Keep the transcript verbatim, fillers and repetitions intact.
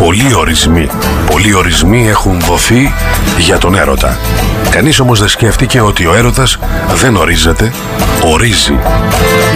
Πολλοί ορισμοί, πολλοί ορισμοί έχουν δοθεί για τον έρωτα. Κανείς όμως δεν σκέφτηκε ότι ο έρωτας δεν ορίζεται, ορίζει.